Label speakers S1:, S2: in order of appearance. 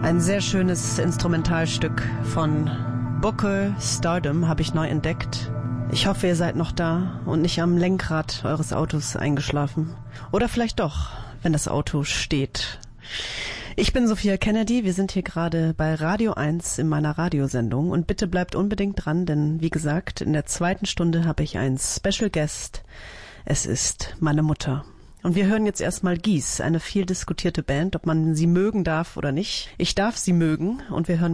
S1: Ein sehr schönes Instrumentalstück von Booker Stardom habe ich neu entdeckt. Ich hoffe, ihr seid noch da und nicht am Lenkrad eures Autos eingeschlafen. Oder vielleicht doch, wenn das Auto steht. Ich bin Sophia Kennedy, wir sind hier gerade bei Radio 1 in meiner Radiosendung und bitte bleibt unbedingt dran, denn wie gesagt, in der zweiten Stunde habe ich einen Special Guest. Es ist meine Mutter. Und wir hören jetzt erstmal Gies, eine viel diskutierte Band, ob man sie mögen darf oder nicht. Ich darf sie mögen und wir hören